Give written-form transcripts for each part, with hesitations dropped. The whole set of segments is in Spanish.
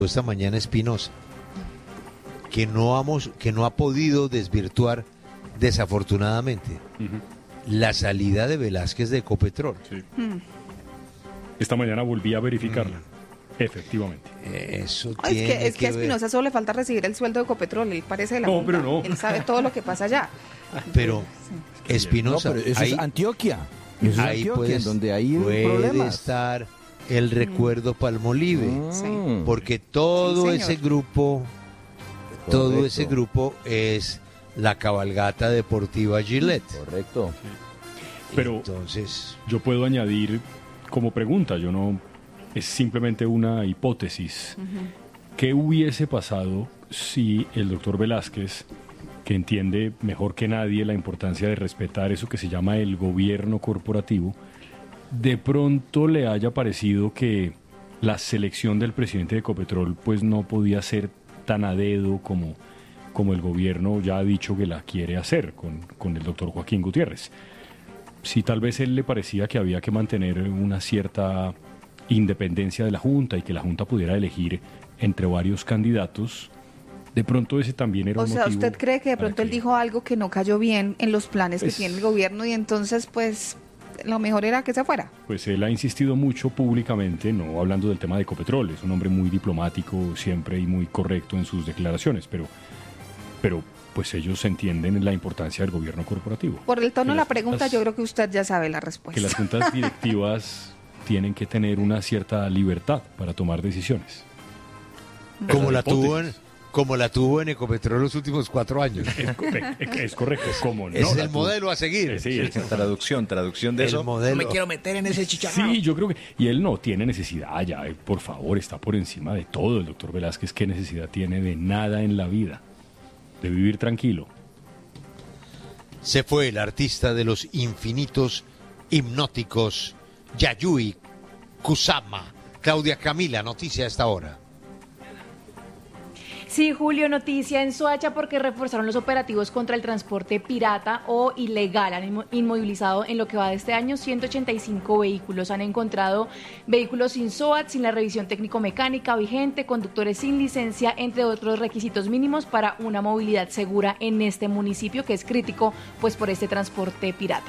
esta mañana Espinosa, que no ha podido desvirtuar desafortunadamente la salida de Velázquez de Ecopetrol. Sí. Esta mañana volví a verificarla. Efectivamente. Eso Es que a Espinosa solo le falta recibir el sueldo de Ecopetrol, él parece de la No, punta. pero no. Él sabe todo lo que pasa allá. Pero Sí. Espinosa, No, pero eso es Antioquia. Eso es ahí Antioquia, en donde hay puede problemas. estar el recuerdo Palmolive, Sí. porque todo Sí, señor. ese grupo es la cabalgata deportiva Gillette. Correcto. Pero Entonces, yo puedo añadir como pregunta, yo no, es simplemente una hipótesis. ¿Qué hubiese pasado si el doctor Velázquez, que entiende mejor que nadie la importancia de respetar eso que se llama el gobierno corporativo, de pronto le haya parecido que la selección del presidente de Ecopetrol pues no podía ser tan a dedo como el gobierno ya ha dicho que la quiere hacer con el doctor Joaquín Gutiérrez? Si tal vez él le parecía que había que mantener una cierta independencia de la Junta y que la Junta pudiera elegir entre varios candidatos, de pronto ese también era O un sea, motivo ¿usted cree que de para pronto él dijo algo que no cayó bien en los planes Pues- que tiene el gobierno y entonces pues lo mejor era que se fuera? Pues él ha insistido mucho públicamente, no hablando del tema de Ecopetrol, es un hombre muy diplomático siempre y muy correcto en sus declaraciones, pero pues ellos entienden la importancia del gobierno corporativo. Por el tono Que de la las pregunta, juntas- yo creo que usted ya sabe la Que respuesta. las juntas directivas tienen que tener una cierta libertad para tomar decisiones. como Esa la tuvo en Ecopetrol los últimos 4 años. Es correcto, como no. Es la el tuvo. modelo a seguir. Sí, Traducción de El eso. modelo. No me quiero meter en ese chicharrón. Sí, yo creo que... Y él no tiene necesidad ya, por favor, está por encima de todo el doctor Velázquez. ¿Qué necesidad tiene de nada en la vida? De vivir tranquilo. Se fue el artista de los infinitos hipnóticos, Yayoi Kusama. Claudia Camila, noticia a esta hora. Sí, Julio, noticia en Soacha porque reforzaron los operativos contra el transporte pirata o ilegal. Han inmovilizado en lo que va de este año 185 vehículos. Han encontrado vehículos sin SOAT, sin la revisión técnico-mecánica vigente, conductores sin licencia, entre otros requisitos mínimos para una movilidad segura en este municipio que es crítico pues por este transporte pirata.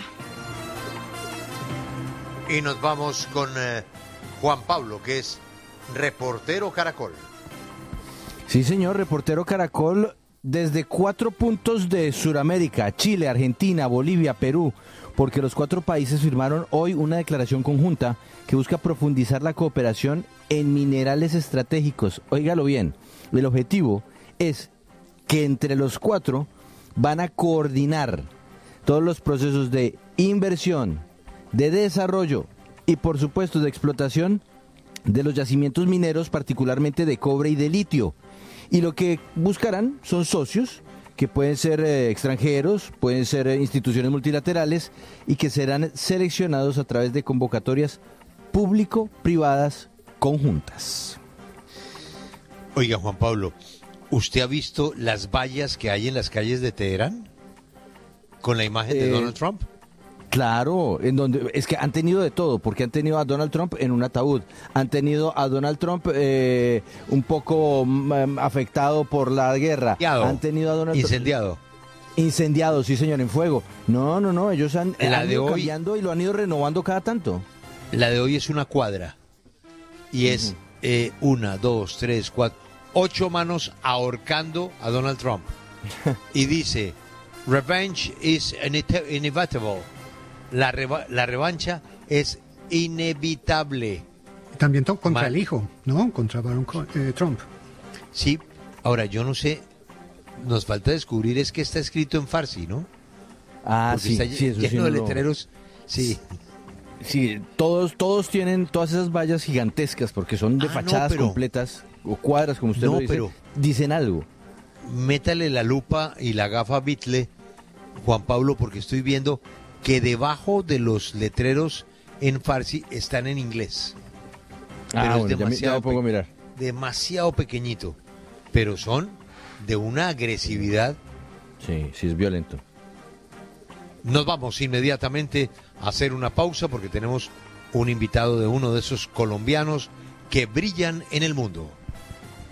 Y nos vamos con Juan Pablo, que es reportero Caracol. Sí, señor, reportero Caracol, desde 4 puntos de Sudamérica, Chile, Argentina, Bolivia, Perú, porque los 4 países firmaron hoy una declaración conjunta que busca profundizar la cooperación en minerales estratégicos. Óigalo bien, el objetivo es que entre los 4 van a coordinar todos los procesos de inversión, de desarrollo y por supuesto de explotación de los yacimientos mineros, particularmente de cobre y de litio. Y lo que buscarán son socios que pueden ser extranjeros, pueden ser instituciones multilaterales y que serán seleccionados a través de convocatorias público-privadas conjuntas. Oiga, Juan Pablo, ¿usted ha visto las vallas que hay en las calles de Teherán con la imagen de Donald Trump? Claro, en donde es que han tenido de todo, porque han tenido a Donald Trump en un ataúd, han tenido a Donald Trump un poco afectado por la guerra, han tenido a Donald incendiado. Incendiado, sí señor, en fuego. No, ellos han La de ido hoy- cambiando y lo han ido renovando cada tanto. La de hoy es una cuadra y es 1, 2, 3, 4, 8 manos ahorcando a Donald Trump y dice revenge is inevitable. La revancha es inevitable. También contra el hijo, ¿no? Contra Barron Trump. Sí, ahora yo no sé, nos falta descubrir es que está escrito en farsi, ¿no? Ah, porque sí, está sí, eso lleno sí de no lo- letreros. Sí. Sí, todos tienen todas esas vallas gigantescas porque son de Ah, no, fachadas pero- completas o cuadras, como usted No, lo dice, pero- dicen algo. Métale la lupa y la gafa Bitle, Juan Pablo, porque estoy viendo que debajo de los letreros en farsi están en inglés. Ah, es bueno, ya me pongo a mirar. demasiado pequeñito, pero son de una agresividad. Sí, es violento. Nos vamos inmediatamente a hacer una pausa porque tenemos un invitado de uno de esos colombianos que brillan en el mundo.